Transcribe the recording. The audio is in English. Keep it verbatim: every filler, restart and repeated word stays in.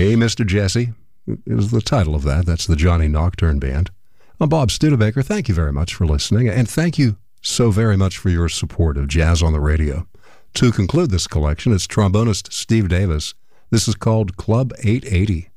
Hey, Mister Jesse is the title of that. That's the Johnny Nocturne Band. I'm Bob Studebaker. Thank you very much for listening, and thank you so very much for your support of Jazz on the Radio. To conclude this collection, it's trombonist Steve Davis. This is called Club eight eighty.